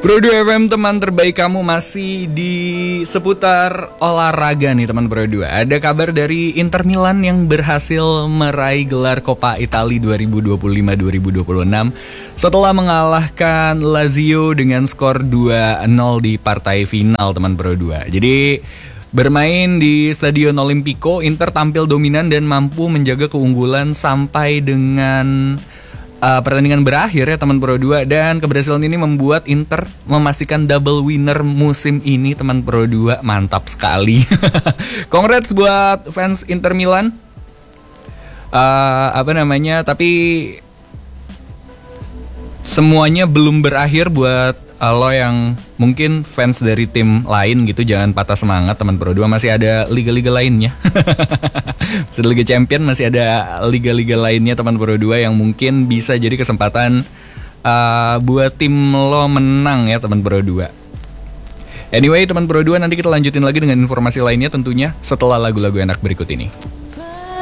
Pro 2 FM, teman terbaik kamu, masih di seputar olahraga nih teman Pro 2. Ada kabar dari Inter Milan yang berhasil meraih gelar Coppa Italia 2025-2026 setelah mengalahkan Lazio dengan skor 2-0 di partai final teman Pro 2. Jadi bermain di Stadion Olimpico, Inter tampil dominan dan mampu menjaga keunggulan sampai dengan pertandingan berakhir ya teman Pro 2. Dan keberhasilan ini membuat Inter memastikan double winner musim ini teman Pro 2. Mantap sekali. Congrats buat fans Inter Milan. Tapi semuanya belum berakhir buat lo yang mungkin fans dari tim lain gitu. Jangan patah semangat teman Pro 2, masih ada liga-liga lainnya. Masih ada Liga Champion, masih ada liga-liga lainnya teman Pro 2 yang mungkin bisa jadi kesempatan buat tim lo menang ya teman Pro 2. Anyway teman Pro 2, nanti kita lanjutin lagi dengan informasi lainnya tentunya setelah lagu-lagu enak berikut ini.